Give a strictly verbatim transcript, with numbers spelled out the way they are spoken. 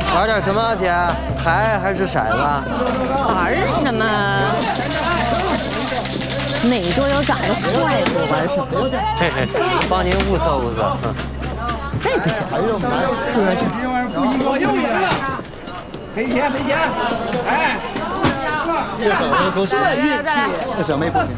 玩点什么，姐？牌还是骰子？ 玩什么？哪桌有长得帅的，我玩什么？ 嘿嘿，帮您物色物色。嗯， 这不行， 哎呦妈呀！ 搁着。 我又赢了，赔钱赔钱！哎， 这小妹不行， 再来，再来。 这小妹不行。